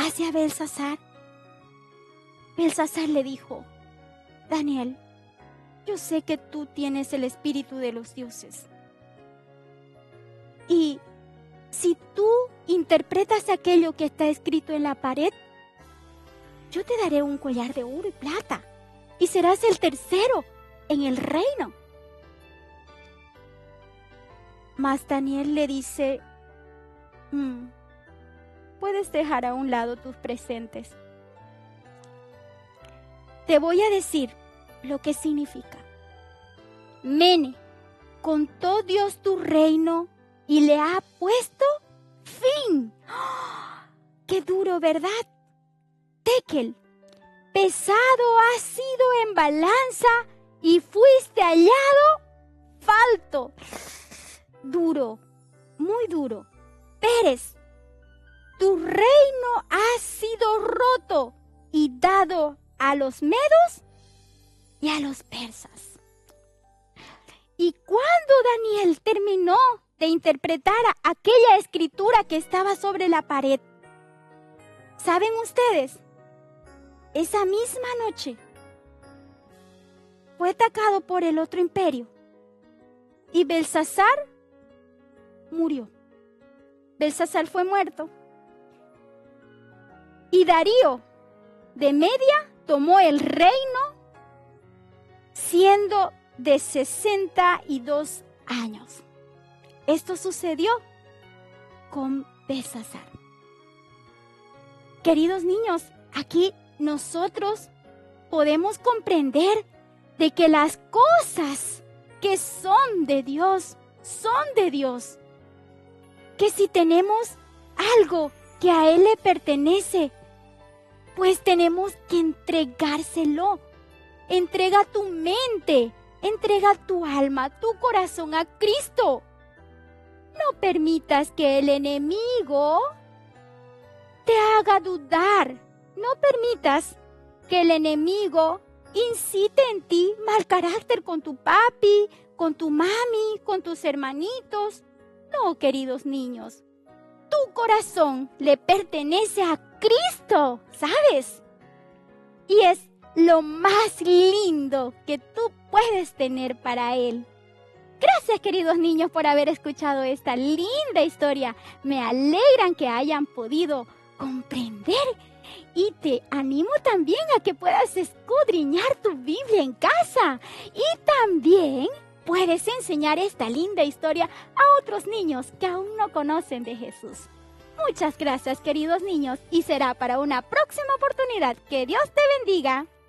hacia Belsasar. Belsasar le dijo: Daniel, yo sé que tú tienes el espíritu de los dioses. Y si tú interpretas aquello que está escrito en la pared, yo te daré un collar de oro y plata y serás el tercero en el reino. Mas Daniel le dice: puedes dejar a un lado tus presentes. Te voy a decir lo que significa. Mene, contó Dios tu reino y le ha puesto fin. ¡Oh! ¡Qué duro, ¿verdad? Tekel, pesado has sido en balanza y fuiste hallado falto. Duro, muy duro. Peres, tu reino ha sido roto y dado a los medos y a los persas. Y cuando Daniel terminó de interpretar aquella escritura que estaba sobre la pared, ¿saben ustedes? Esa misma noche fue atacado por el otro imperio y Belsasar murió. Belsasar fue muerto. Y Darío de Media tomó el reino siendo de 62 años. Esto sucedió con Belsasar. Queridos niños, aquí nosotros podemos comprender de que las cosas que son de Dios, son de Dios. Que si tenemos algo que a Él le pertenece, pues tenemos que entregárselo. Entrega tu mente, entrega tu alma, tu corazón a Cristo. No permitas que el enemigo te haga dudar. No permitas que el enemigo incite en ti mal carácter con tu papi, con tu mami, con tus hermanitos. No, queridos niños, tu corazón le pertenece a Cristo, ¿sabes? Y es lo más lindo que tú puedes tener para Él. Gracias, queridos niños, por haber escuchado esta linda historia. Me alegran que hayan podido comprender y te animo también a que puedas escudriñar tu Biblia en casa y también puedes enseñar esta linda historia a otros niños que aún no conocen de Jesús. Muchas gracias, queridos niños, y será para una próxima oportunidad. Que Dios te bendiga.